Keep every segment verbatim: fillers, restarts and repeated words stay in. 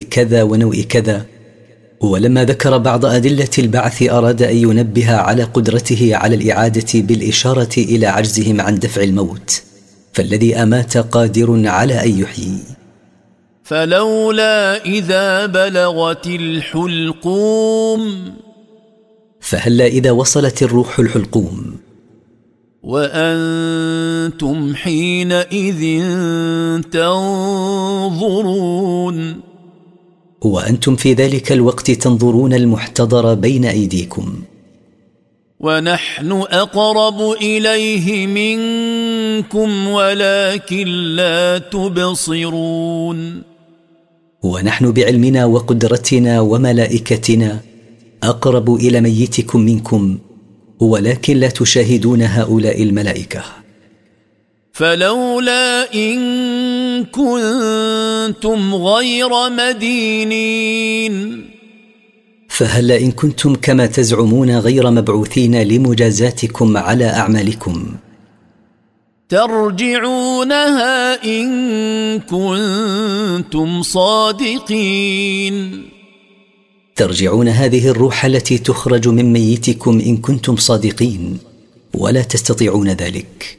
كذا ونوء كذا. ولما ذكر بعض أدلة البعث أراد أن ينبه على قدرته على الإعادة بالإشارة إلى عجزهم عن دفع الموت، فالذي أمات قادر على أن يحيي. فلولا إذا بلغت الحلقوم، فهلا إذا وصلت الروح الحلقوم، وأنتم حينئذ تنظرون، وأنتم في ذلك الوقت تنظرون المحتضر بين أيديكم. ونحن أقرب إليه منكم ولكن لا تبصرون، ونحن بعلمنا وقدرتنا وملائكتنا أقرب إلى ميتكم منكم ولكن لا تشاهدون هؤلاء الملائكة. فلولا إن كنتم غير مدينين، فهلا إن كنتم كما تزعمون غير مبعوثين لمجازاتكم على أعمالكم، ترجعونها إن كنتم صادقين، ترجعون هذه الروح التي تخرج من ميتكم إن كنتم صادقين، ولا تستطيعون ذلك.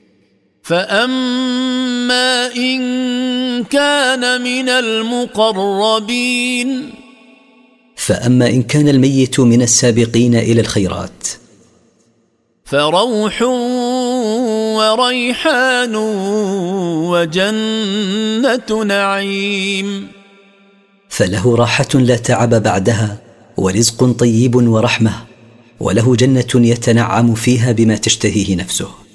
فأما إن كان من المقربين، فأما إن كان الميت من السابقين إلى الخيرات، فروح وريحان وجنة نعيم، فله راحة لا تعب بعدها، ورزق طيب ورحمة، وله جنة يتنعم فيها بما تشتهيه نفسه.